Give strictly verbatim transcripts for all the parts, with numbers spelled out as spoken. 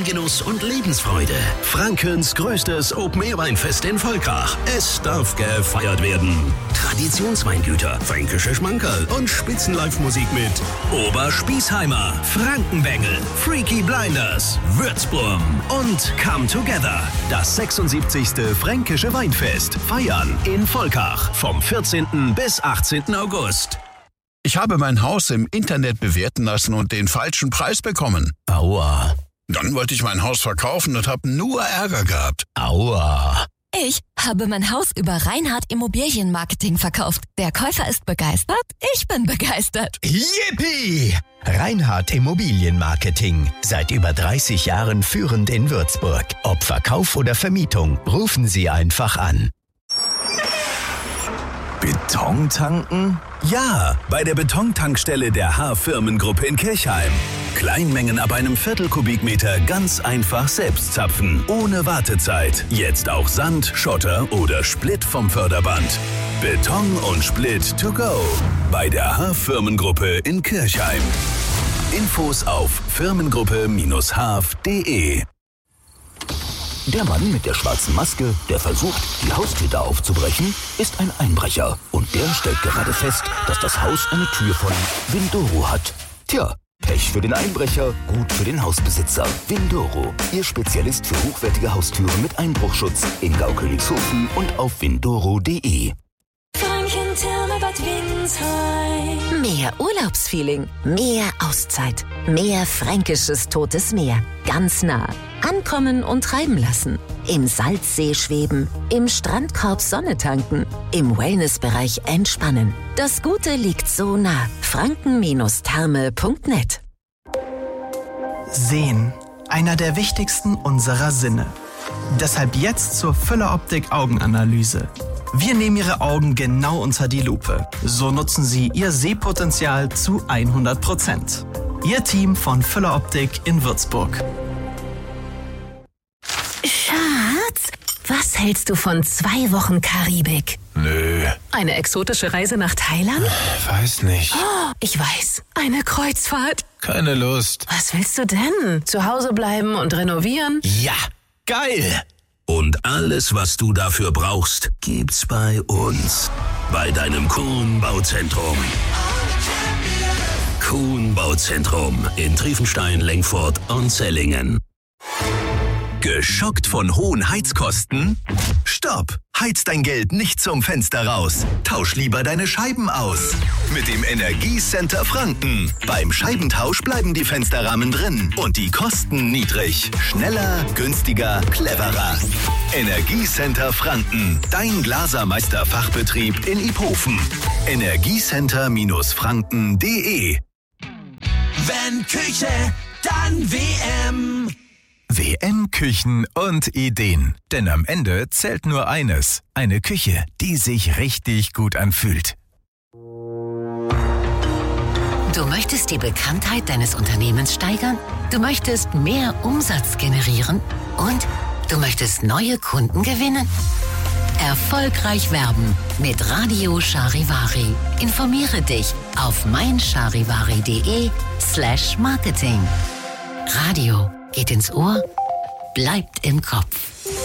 Weingenuss und Lebensfreude. Frankens größtes Open-Air-Weinfest in Volkach. Es darf gefeiert werden. Traditionsweingüter, fränkische Schmankerl und Spitzen-Live-Musik mit Oberspießheimer, Frankenbengel, Freaky Blinders, Würzburm und Come Together. Das sechsundsiebzigste Fränkische Weinfest. Feiern in Volkach vom vierzehnten bis achtzehnten August. Ich habe mein Haus im Internet bewerten lassen und den falschen Preis bekommen. Aua. Dann wollte ich mein Haus verkaufen und habe nur Ärger gehabt. Aua. Ich habe mein Haus über Reinhardt Immobilienmarketing verkauft. Der Käufer ist begeistert, ich bin begeistert. Yippie! Reinhardt Immobilienmarketing. Seit über dreißig Jahren führend in Würzburg. Ob Verkauf oder Vermietung, rufen Sie einfach an. Beton tanken? Ja, bei der Betontankstelle der H-Firmengruppe in Kirchheim. Kleinmengen ab einem Viertelkubikmeter ganz einfach selbst zapfen, ohne Wartezeit. Jetzt auch Sand, Schotter oder Split vom Förderband. Beton und Split to go. Bei der H-Firmengruppe in Kirchheim. Infos auf firmengruppe Bindestrich h f punkt de. Der Mann mit der schwarzen Maske, der versucht, die Haustür aufzubrechen, ist ein Einbrecher. Und der stellt gerade fest, dass das Haus eine Tür von Windoro hat. Tja, Pech für den Einbrecher, gut für den Hausbesitzer. Windoro, Ihr Spezialist für hochwertige Haustüren mit Einbruchschutz in Gaukönigshofen und auf windoro punkt de. Bad Windsheim. Mehr Urlaubsfeeling, mehr Auszeit, mehr fränkisches Totes Meer. Ganz nah. Ankommen und treiben lassen. Im Salzsee schweben, im Strandkorb Sonne tanken, im Wellnessbereich entspannen. Das Gute liegt so nah. franken Therme punkt net. Sehen. Einer der wichtigsten unserer Sinne. Deshalb jetzt zur Füller-Optik-Augenanalyse. Wir nehmen Ihre Augen genau unter die Lupe. So nutzen Sie Ihr Sehpotenzial zu hundert Prozent. Ihr Team von Füller-Optik in Würzburg. Schatz, was hältst du von zwei Wochen Karibik? Nö. Eine exotische Reise nach Thailand? Weiß nicht. Oh, ich weiß. Eine Kreuzfahrt. Keine Lust. Was willst du denn? Zu Hause bleiben und renovieren? Ja, geil. Und alles, was du dafür brauchst, gibt's bei uns. Bei deinem Kuhn Bauzentrum. Kuhn Bauzentrum in Triefenstein, Lengfurt und Zellingen. Geschockt von hohen Heizkosten? Stopp! Heiz dein Geld nicht zum Fenster raus. Tausch lieber deine Scheiben aus. Mit dem Energiecenter Franken. Beim Scheibentausch bleiben die Fensterrahmen drin und die Kosten niedrig. Schneller, günstiger, cleverer. Energiecenter Franken. Dein Glasermeister-Fachbetrieb in Iphofen. Energiecenter Franken punkt de. Wenn Küche, dann W M. W M Küchen und Ideen. Denn am Ende zählt nur eines. Eine Küche, die sich richtig gut anfühlt. Du möchtest die Bekanntheit deines Unternehmens steigern? Du möchtest mehr Umsatz generieren? Und du möchtest neue Kunden gewinnen? Erfolgreich werben mit Radio Charivari. Informiere dich auf meincharivari.de slash marketing. Radio geht ins Ohr, bleibt im Kopf.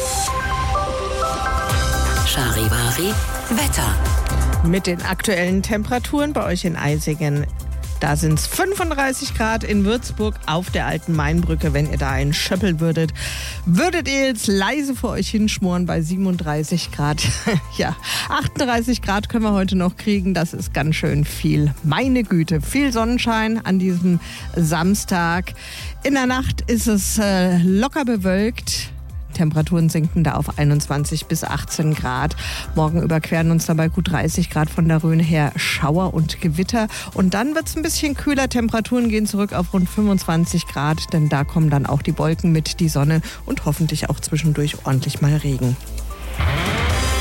Charivari Wetter. Mit den aktuellen Temperaturen bei euch in Eisingen. Da sind es fünfunddreißig Grad in Würzburg auf der alten Mainbrücke. Wenn ihr da einen schöppeln würdet, würdet ihr jetzt leise vor euch hinschmoren bei siebenunddreißig Grad. Ja, achtunddreißig Grad können wir heute noch kriegen. Das ist ganz schön viel. Meine Güte, viel Sonnenschein an diesem Samstag. In der Nacht ist es äh, locker bewölkt. Temperaturen sinken da auf einundzwanzig bis achtzehn Grad. Morgen überqueren uns dabei gut dreißig Grad von der Rhön her Schauer und Gewitter. Und dann wird es ein bisschen kühler. Temperaturen gehen zurück auf rund fünfundzwanzig Grad, denn da kommen dann auch die Wolken mit, die Sonne und hoffentlich auch zwischendurch ordentlich mal Regen.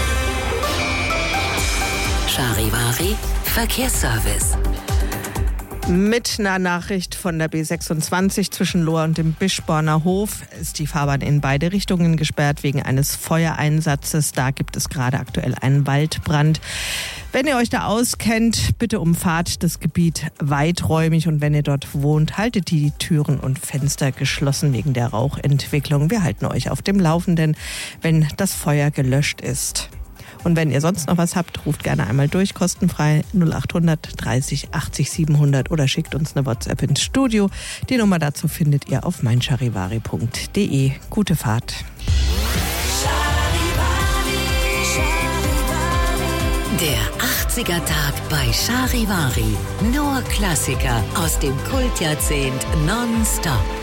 Charivari Verkehrsservice. Mit einer Nachricht von der B sechsundzwanzig zwischen Lohr und dem Bischborner Hof ist die Fahrbahn in beide Richtungen gesperrt wegen eines Feuereinsatzes. Da gibt es gerade aktuell einen Waldbrand. Wenn ihr euch da auskennt, bitte umfahrt das Gebiet weiträumig und wenn ihr dort wohnt, haltet die Türen und Fenster geschlossen wegen der Rauchentwicklung. Wir halten euch auf dem Laufenden, wenn das Feuer gelöscht ist. Und wenn ihr sonst noch was habt, ruft gerne einmal durch, kostenfrei null acht hundert dreißig achtzig siebenhundert oder schickt uns eine WhatsApp ins Studio. Die Nummer dazu findet ihr auf meincharivari punkt de. Gute Fahrt. Der achtziger-Tag bei Charivari. Nur Klassiker aus dem Kultjahrzehnt nonstop.